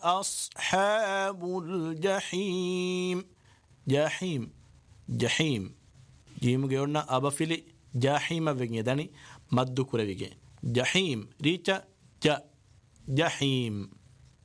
أصحاب الجحيم جحيم جحيم جيم جورنا أبا فيلي جحيم بيجي داني مدو كره بيجي جحيم ريتا جا جحيم